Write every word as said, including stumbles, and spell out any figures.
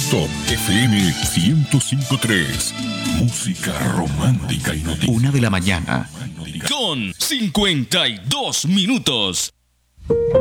Top F M ciento cinco punto tres. Música romántica y noticia. Una de la mañana. Con cincuenta y dos minutos.